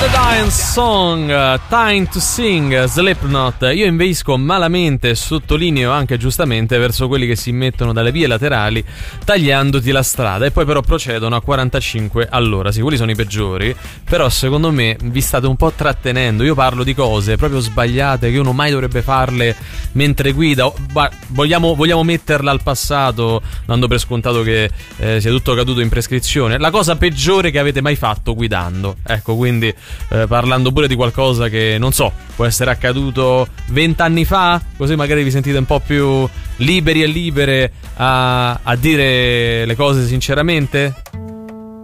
Dying Song, Time to Sing, Slipknot. Io inveisco malamente, sottolineo anche giustamente, verso quelli che si mettono dalle vie laterali tagliandoti la strada e poi però procedono a 45 all'ora. Sì, quelli sono i peggiori, però secondo me vi state un po' trattenendo. Io parlo di cose proprio sbagliate che uno mai dovrebbe farle mentre guida. Vogliamo metterla al passato, dando per scontato che sia tutto caduto in prescrizione. La cosa peggiore che avete mai fatto guidando, ecco, quindi parlando pure di qualcosa che, non so, può essere accaduto 20 anni fa, così magari vi sentite un po' più liberi e libere a dire le cose sinceramente.